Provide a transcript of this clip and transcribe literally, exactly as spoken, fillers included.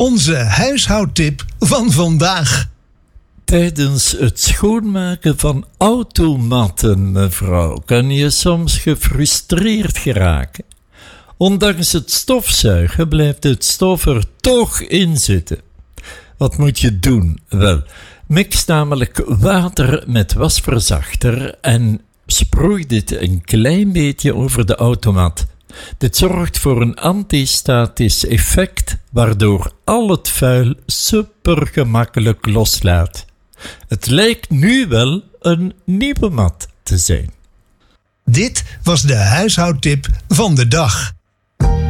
Onze huishoudtip van vandaag. Tijdens het schoonmaken van automatten, mevrouw, kan je soms gefrustreerd geraken. Ondanks het stofzuigen blijft het stof er toch in zitten. Wat moet je doen? Wel, mix namelijk water met wasverzachter en sproei dit een klein beetje over de automat. Dit zorgt voor een antistatisch effect, waardoor al het vuil super gemakkelijk loslaat. Het lijkt nu wel een nieuwe mat te zijn. Dit was de huishoudtip van de dag.